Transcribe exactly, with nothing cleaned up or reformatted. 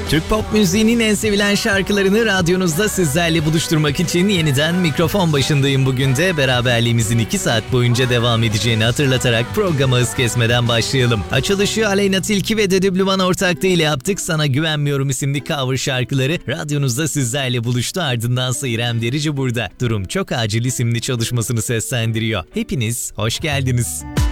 Türk pop müziğinin en sevilen şarkılarını radyonuzda sizlerle buluşturmak için yeniden mikrofon başındayım bugün de. Beraberliğimizin iki saat boyunca devam edeceğini hatırlatarak programa hız kesmeden başlayalım. Açılışı Aleyna Tilki ve Dedüblü ortaklığıyla yaptık. Sana Güvenmiyorum isimli cover şarkıları radyonuzda sizlerle buluştu. Ardındansa İrem Derici burada. Durum Çok Acil isimli çalışmasını seslendiriyor. Hepiniz hoş geldiniz.